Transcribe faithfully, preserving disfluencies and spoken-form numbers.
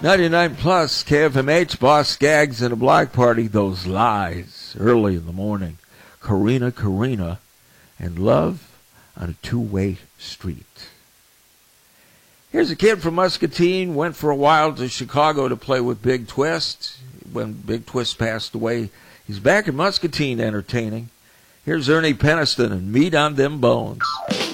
ninety-nine plus K F M H, Boss Skaggs and a Block Party. Those lies early in the morning. Karina, Karina, and Love on a Two-Way Street. Here's a kid from Muscatine, went for a while to Chicago to play with Big Twist. When Big Twist passed away, he's back in Muscatine entertaining. Here's Ernie Peniston and Meat on Them Bones.